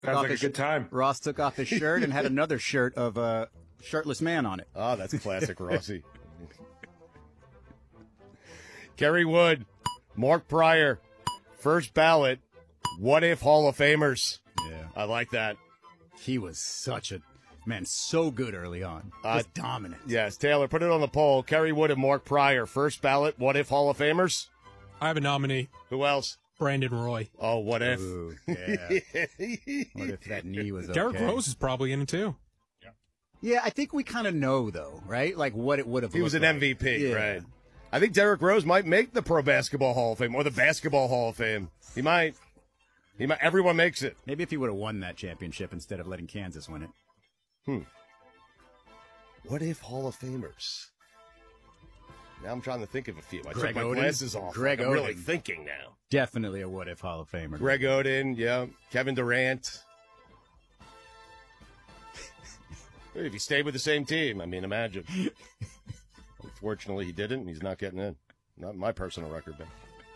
Sounds like a good time. Ross took off his shirt and had another shirt of a shirtless man on it. Oh, that's classic Rossi. Kerry Wood, Mark Pryor, first ballot, what if Hall of Famers? Yeah. I like that. He was so good early on. Just dominant. Yes, Taylor, put it on the poll. Kerry Wood and Mark Pryor, first ballot, what if Hall of Famers? I have a nominee. Who else? Brandon Roy. Oh, what if? Ooh, yeah. What if that knee was okay? Derrick Rose is probably in it, too. Yeah, I think we kind of know, though, right? Like, what it would have He was an like. MVP, right? I think Derrick Rose might make the Pro Basketball Hall of Fame or the Basketball Hall of Fame. He might. Everyone makes it. Maybe if he would have won that championship instead of letting Kansas win it. What if Hall of Famers? Now I'm trying to think of a few. I Greg took my Oden. glasses off. Greg I'm really Oden. thinking now. Definitely a what-if Hall of Famer. Greg Oden, yeah. Kevin Durant. If he stayed with the same team, I mean, imagine. Unfortunately, he didn't, and he's not getting in. Not my personal record, man.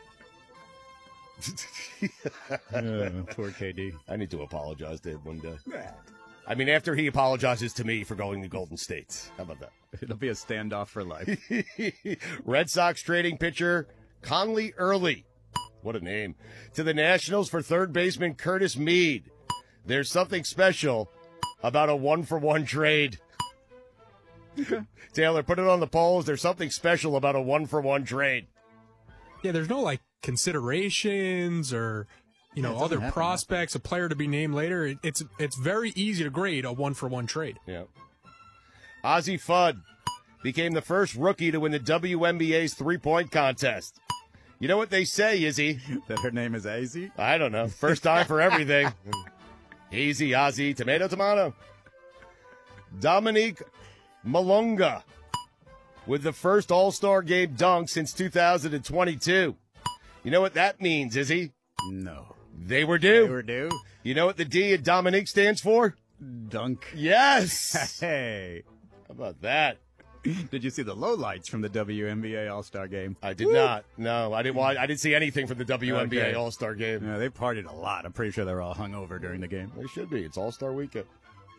Poor KD. I need to apologize to him one day. I mean, after he apologizes to me for going to Golden State. How about that? It'll be a standoff for life. Red Sox trading pitcher Conley Early. What a name. To the Nationals for third baseman Curtis Mead. There's something special about a one-for-one trade. Taylor, put it on the polls. There's something special about a one-for-one trade. Yeah, there's no, considerations or, other prospects, a player to be named later. It's very easy to grade a one-for-one trade. Yeah. Ozzie Fudd became the first rookie to win the WNBA's three-point contest. You know what they say, Izzy? That her name is Azzy? I don't know. First time for everything. Easy, Ozzy. Tomato, tomato. Dominique Malonga with the first All-Star Game dunk since 2022. You know what that means, Izzy? No. They were due. They were due? You know what the D in Dominique stands for? Dunk. Yes. Hey. How about that? Did you see the lowlights from the WNBA All-Star Game? I did not. No, I didn't see anything from the WNBA Okay. All-Star Game. Yeah, they partied a lot. I'm pretty sure they were all hungover during the game. They should be. It's All-Star Weekend.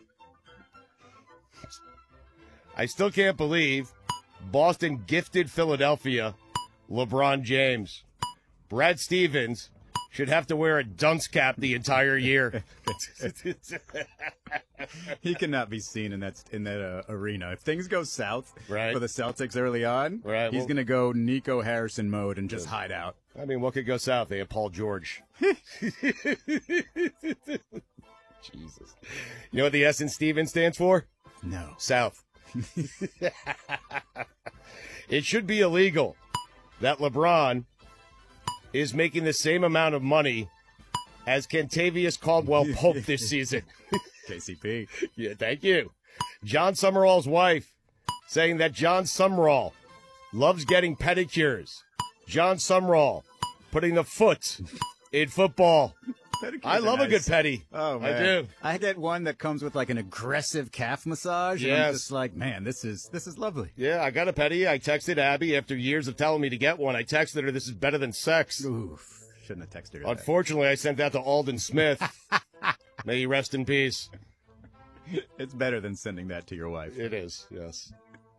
I still can't believe Boston gifted Philadelphia LeBron James. Brad Stevens should have to wear a dunce cap the entire year. He cannot be seen in that arena. If things go south Right. for the Celtics early on, Right, he's well- going to go Nico Harrison mode and just hide out. I mean, what could go south? They have Paul George. Jesus. You know what the S in Stevens stands for? No. South. It should be illegal that LeBron is making the same amount of money as Kentavious Caldwell Pope this season. KCP. Yeah, thank you. John Summerall's wife saying that John Summerall loves getting pedicures. John Summerall putting the foot in football. Pedicures I are love a good nice. petty. Oh, man. I do. I get one that comes with like an aggressive calf massage. And Yes. I'm just like, man, this is lovely. Yeah, I got a petty. I texted Abby after years of telling me to get one. I texted her, this is better than sex. Oof. Shouldn't have texted her that. Unfortunately, I sent that to Alden Smith. May he rest in peace. It's better than sending that to your wife. It is, yes.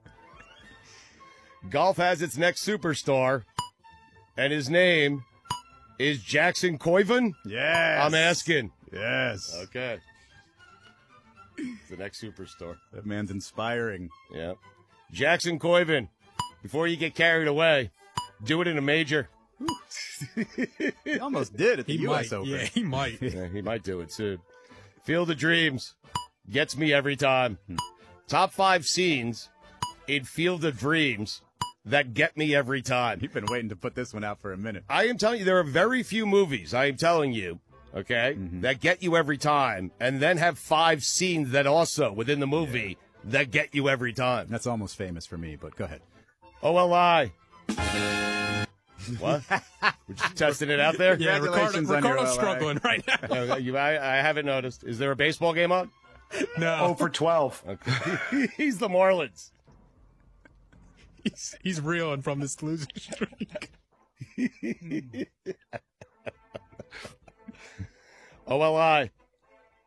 Golf has its next superstar, and his name is Jackson Koiven? Yes. I'm asking. Yes. Okay. It's the next superstar. That man's inspiring. Yeah. Jackson Koiven, before you get carried away, do it in a major. He almost did at the He U.S. might. Open. Yeah, he might. Yeah, he might do it soon. Field of Dreams gets me every time. Top 5 scenes in Field of Dreams that get me every time. You've been waiting to put this one out for a minute. I am telling you, there are very few movies, I am telling you, okay, that get you every time, and then have 5 scenes that also, within the movie, that get you every time. That's almost famous for me, but go ahead. OLI. What? We're just testing it out there? Yeah, Congratulations on your Ricardo's OLI. struggling right now. I haven't noticed. Is there a baseball game on? No, 0 for 12. Okay. He's the Marlins. he's reeling from this losing streak. OLI.